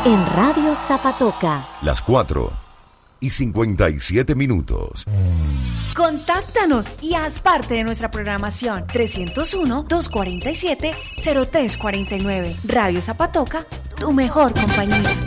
En Radio Zapatoca. Las 4:57. Contáctanos y haz parte de nuestra programación. 301-247-0349. Radio Zapatoca, tu mejor compañía.